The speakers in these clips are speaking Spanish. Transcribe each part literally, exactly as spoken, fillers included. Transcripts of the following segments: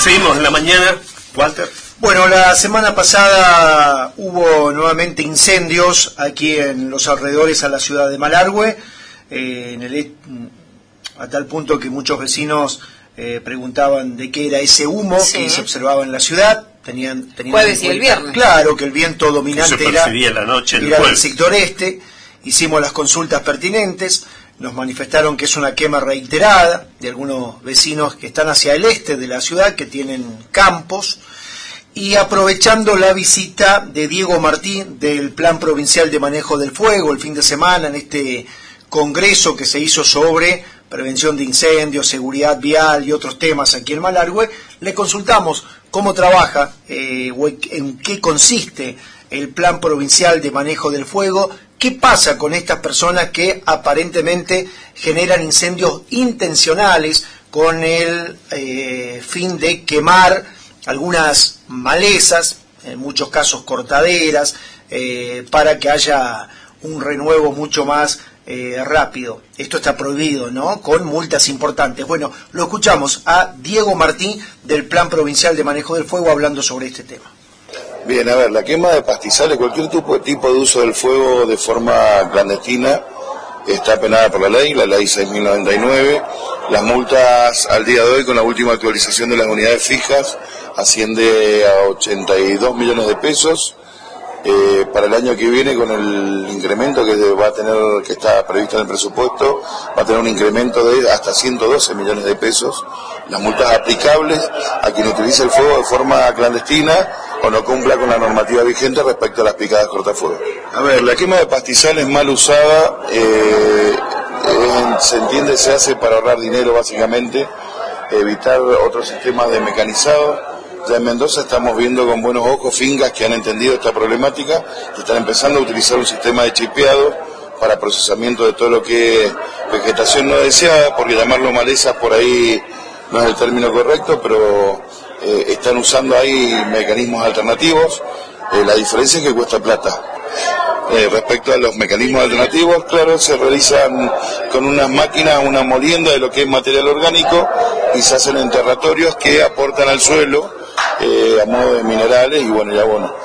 Seguimos en la mañana, Walter. Bueno, la semana pasada hubo nuevamente incendios aquí en los alrededores a la ciudad de Malargüe, eh, en el, a tal punto que muchos vecinos eh, preguntaban de qué era ese humo sí. que se observaba en la ciudad. Tenían, tenían jueves y el viernes. Claro, que el viento dominante se era, la noche, el era del sector este. Hicimos las consultas pertinentes, nos manifestaron que es una quema reiterada de algunos vecinos que están hacia el este de la ciudad, que tienen campos, y aprovechando la visita de Diego Martín del Plan Provincial de Manejo del Fuego el fin de semana en este congreso que se hizo sobre prevención de incendios, seguridad vial y otros temas aquí en Malargüe, le consultamos cómo trabaja, eh, en qué consiste el Plan Provincial de Manejo del Fuego, qué pasa con estas personas que aparentemente generan incendios intencionales con el eh, fin de quemar algunas malezas, en muchos casos cortaderas, eh, para que haya un renuevo mucho más eh, rápido. Esto está prohibido, ¿no? Con multas importantes. Bueno, lo escuchamos a Diego Martín del Plan Provincial de Manejo del Fuego hablando sobre este tema. Bien, a ver, la quema de pastizales, cualquier tipo, tipo de uso del fuego de forma clandestina está penada por la ley, la ley seis mil noventa y nueve. Las multas al día de hoy, con la última actualización de las unidades fijas, asciende a ochenta y dos millones de pesos. Eh, para el año que viene, con el incremento que va a tener, que está previsto en el presupuesto, va a tener un incremento de hasta ciento doce millones de pesos. Las multas aplicables a quien utilice el fuego de forma clandestina o no cumpla con la normativa vigente respecto a las picadas cortafuegos. A ver, la quema de pastizales mal usada, eh, eh, se entiende, se hace para ahorrar dinero básicamente, evitar otros sistemas de mecanizado. Ya en Mendoza estamos viendo con buenos ojos fincas que han entendido esta problemática, que están empezando a utilizar un sistema de chipeado para procesamiento de todo lo que es vegetación no deseada, porque llamarlo malezas por ahí no es el término correcto, pero eh, están usando ahí mecanismos alternativos. Eh, la diferencia es que cuesta plata. Eh, respecto a los mecanismos alternativos, claro, se realizan con unas máquinas, una molienda de lo que es material orgánico y se hacen enterratorios que aportan al suelo eh, a modo de minerales y bueno, ya bueno.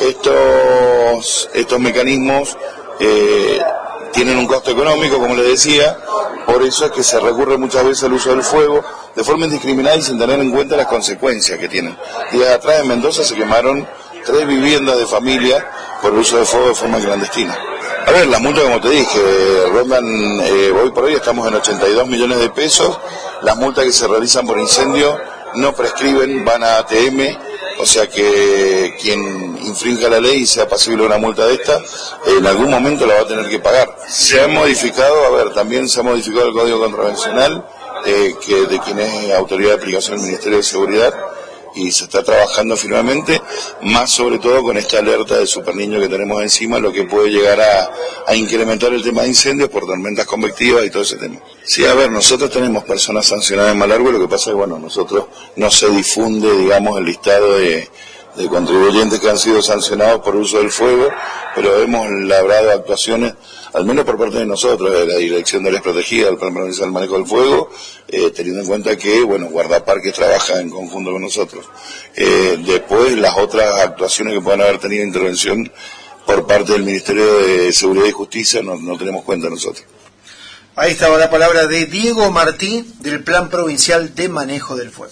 Estos, estos mecanismos eh, tienen un costo económico, como les decía, por eso es que se recurre muchas veces al uso del fuego de forma indiscriminada y sin tener en cuenta las consecuencias que tienen. Días atrás en Mendoza se quemaron tres viviendas de familia por el uso de fuego de forma clandestina. A ver, las multas, como te dije, rondan, eh, hoy por hoy estamos en ochenta y dos millones de pesos. Las multas que se realizan por incendio no prescriben, van a A T M, o sea que quien infrinja la ley y sea pasible de una multa de esta, en algún momento la va a tener que pagar. Se ha modificado, a ver, también se ha modificado el Código Contravencional, eh, que de quien es autoridad de aplicación del Ministerio de Seguridad, y se está trabajando firmemente, más sobre todo con esta alerta de super niño que tenemos encima, lo que puede llegar a, a incrementar el tema de incendios por tormentas convectivas y todo ese tema. Sí, a ver, nosotros tenemos personas sancionadas en Malargüe, lo que pasa es que, bueno, nosotros no se difunde, digamos, el listado de, de contribuyentes que han sido sancionados por uso del fuego, pero hemos labrado actuaciones, al menos por parte de nosotros, de la Dirección de Áreas Protegidas, del Plan Provincial del Manejo del Fuego, eh, teniendo en cuenta que, bueno, Guardaparques trabaja en conjunto con nosotros. Eh, después, las otras actuaciones que puedan haber tenido intervención por parte del Ministerio de Seguridad y Justicia, no, no tenemos cuenta nosotros. Ahí estaba la palabra de Diego Martín, del Plan Provincial de Manejo del Fuego.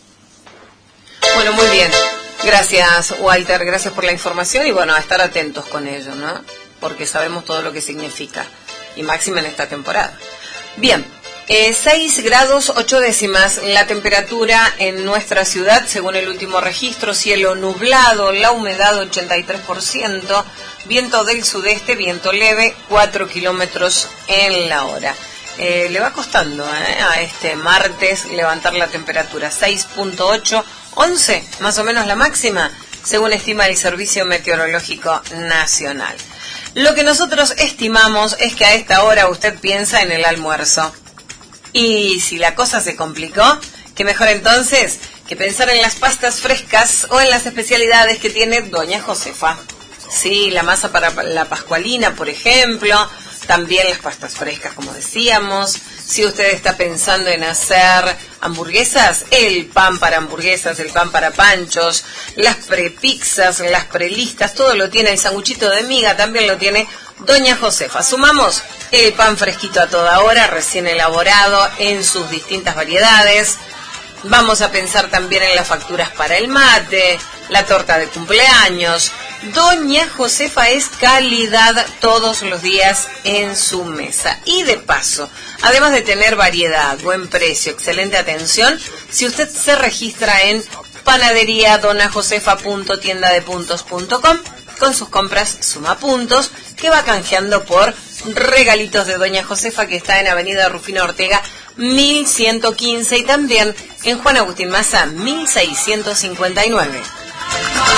Bueno, muy bien. Gracias, Walter. Gracias por la información y, bueno, a estar atentos con ello, ¿no? Porque sabemos todo lo que significa, y máxima en esta temporada. Bien, eh, seis grados ocho décimas la temperatura en nuestra ciudad, según el último registro, cielo nublado, la humedad ochenta y tres por ciento, viento del sudeste, viento leve, cuatro kilómetros en la hora. Eh, le va costando eh, a este martes levantar la temperatura, seis punto ocho, once más o menos la máxima, según estima el Servicio Meteorológico Nacional. Lo que nosotros estimamos es que a esta hora usted piensa en el almuerzo. Y si la cosa se complicó, qué mejor entonces que pensar en las pastas frescas o en las especialidades que tiene Doña Josefa. Sí, la masa para la pascualina, por ejemplo, También las pastas frescas, como decíamos. Si usted está pensando en hacer hamburguesas, el pan para hamburguesas, el pan para panchos, las prepizzas, las prelistas, todo lo tiene. El sanguchito de miga también lo tiene Doña Josefa. Sumamos el pan fresquito a toda hora, recién elaborado en sus distintas variedades. Vamos a pensar también en las facturas para el mate, la torta de cumpleaños. Doña Josefa es calidad todos los días en su mesa. Y de paso, además de tener variedad, buen precio, excelente atención, si usted se registra en panadería dona josefa punto tienda de puntos punto com, con sus compras suma puntos, que va canjeando por regalitos de Doña Josefa, que está en Avenida Rufino Ortega mil ciento quince y también en Juan Agustín Maza mil seiscientos cincuenta y nueve.